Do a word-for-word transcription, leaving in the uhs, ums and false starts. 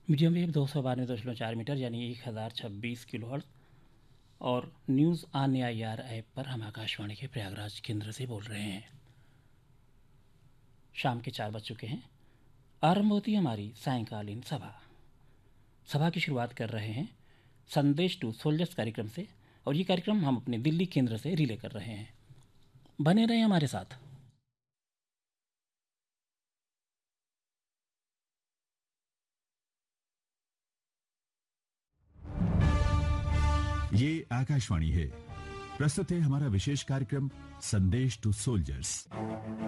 Medium wave दो सौ बानवे दशमलव चार मीटर यानी एक हज़ार छब्बीस किलो हर्ट्ज़ और news on A I R app पर हम आकाशवाणी के प्रयागराज केंद्र से बोल रहे हैं। शाम के चार बज चुके हैं। आरंभ होती है हमारी सायंकालीन सभा। सभा की शुरुआत कर रहे हैं संदेश टू सोल्जर्स कार्यक्रम से और ये कार्यक्रम हम अपने दिल्ली केंद्र से रिले कर रहे हैं। बने रहें हमारे साथ। ये आकाशवाणी है। प्रस्तुत है हमारा विशेष कार्यक्रम संदेश टू सोल्जर्स।